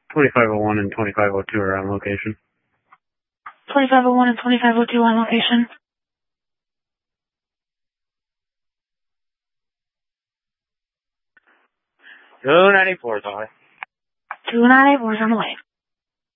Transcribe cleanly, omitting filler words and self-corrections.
2501 and 2502 are on location. 2501 and 2502 on location. 294 is on the way. 294 is on the way.